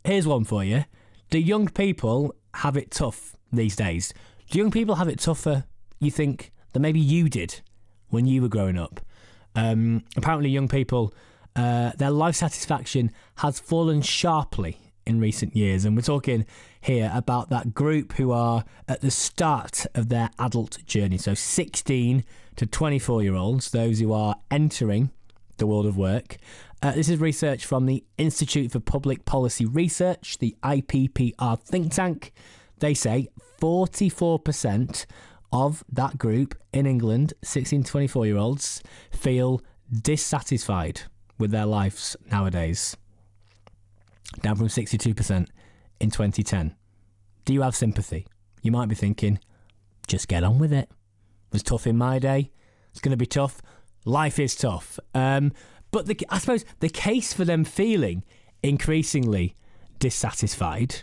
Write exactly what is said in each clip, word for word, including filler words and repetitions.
Here's one for you. Do young people have it tough these days? Do young people have it tougher, you think, than maybe you did when you were growing up? Um, apparently young people, uh, their life satisfaction has fallen sharply in recent years, and we're talking here about that group who are at the start of their adult journey, so sixteen to twenty-four year olds, those who are entering the world of work. Uh, this is research from the Institute for Public Policy Research, the I P P R think tank. They say forty-four percent of that group in England, sixteen to twenty-four year olds, feel dissatisfied with their lives nowadays, down from sixty-two percent in twenty ten. Do you have sympathy? You might be thinking, just get on with it. It was tough in my day. It's going to be tough. Life is tough. Um, but the, I suppose the case for them feeling increasingly dissatisfied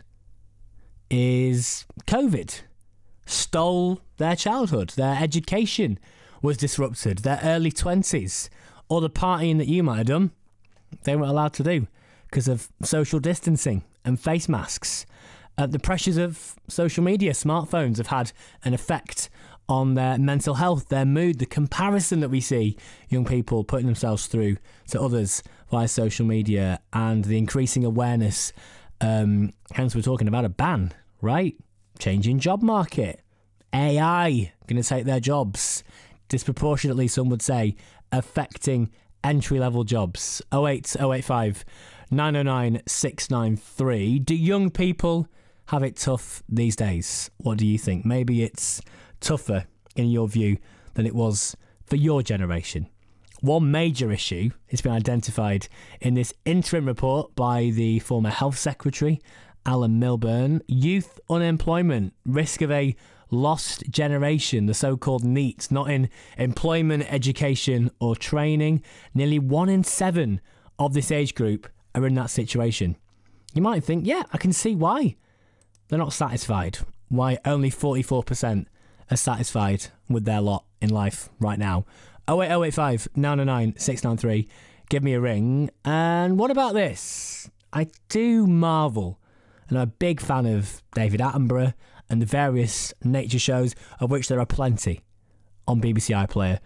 is COVID. Stole their childhood. Their education was disrupted. Their early twenties. All the partying that you might have done, they weren't allowed to do because of social distancing and face masks. Uh, the pressures of social media, smartphones have had an effect on their mental health, their mood, the comparison that we see young people putting themselves through to others via social media, and the increasing awareness. Um, hence, we're talking about a ban, right? Changing job market. A I going to take their jobs. Disproportionately, some would say, affecting entry-level jobs. oh eight oh eight five nine oh nine six nine three. Do young people have it tough these days? What do you think? Maybe it's tougher, in your view, than it was for your generation. One major issue has been identified in this interim report by the former Health Secretary, Alan Milburn. Youth unemployment, risk of a lost generation, the so-called NEET, not in employment, education or training. Nearly one in seven of this age group are in that situation. You might think, yeah, I can see why they're not satisfied. Why only forty-four percent are satisfied with their lot in life right now. oh eight oh eight five nine oh nine six nine three. Give me a ring. And what about this? I do marvel, and I'm a big fan of David Attenborough and the various nature shows, of which there are plenty on B B C iPlayer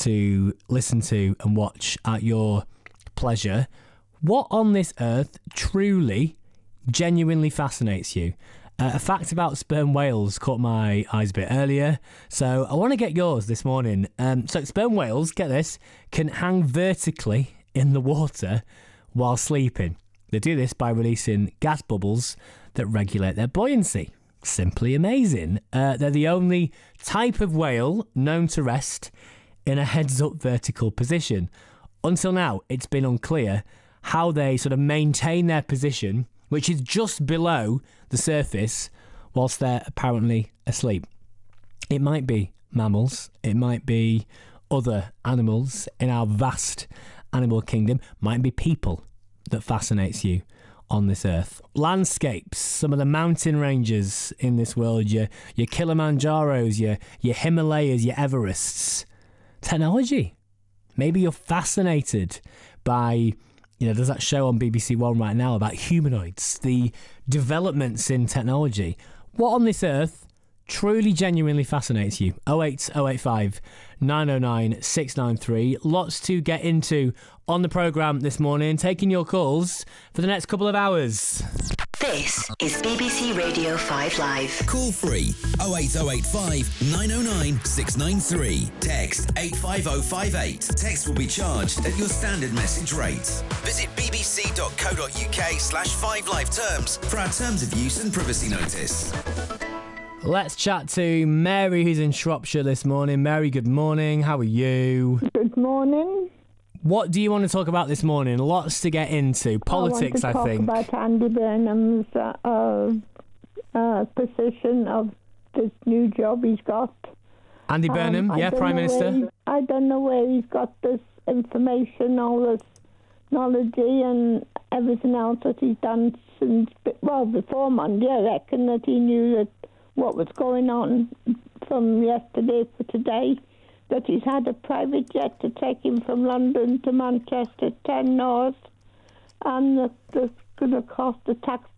to listen to and watch at your pleasure. What on this earth truly, genuinely fascinates you? Uh, a fact about sperm whales caught my eyes a bit earlier, so I want to get yours this morning. Um, so sperm whales, get this, can hang vertically in the water while sleeping. They do this by releasing gas bubbles that regulate their buoyancy. Simply amazing. Uh, they're the only type of whale known to rest in a heads-up vertical position. Until now, it's been unclear how they sort of maintain their position, which is just below the surface, whilst they're apparently asleep. It might be mammals, it might be other animals in our vast animal kingdom, might be people that fascinates you on this earth. Landscapes, some of the mountain ranges in this world, your, your Kilimanjaros, your, your Himalayas, your Everests. Technology. Maybe you're fascinated by, you know, there's that show on B B C One right now about humanoids, the developments in technology. What on this earth truly, genuinely fascinates you? oh eight oh eight five nine oh nine six nine three. Lots to get into on the programme this morning. Taking your calls for the next couple of hours. This is B B C Radio five Live. Call free oh eight oh eight five nine oh nine six nine three. Text eight five oh five eight. Text will be charged at your standard message rate. Visit bbc.co.uk slash 5live terms for our terms of use and privacy notice. Let's chat to Mary, who's in Shropshire this morning. Mary, good morning. How are you? Good morning. What do you want to talk about this morning? Lots to get into. Politics, I, I think. I want to talk about Andy Burnham's uh, uh, position of this new job he's got. Andy Burnham, um, yeah, Prime Minister. He, I don't know where he's got this information, all this knowledge and everything else that he's done since, well, before Monday. I reckon that he knew that what was going on from yesterday for today, that he's had a private jet to take him from London to Manchester, ten hours, and that that's going to cost the tax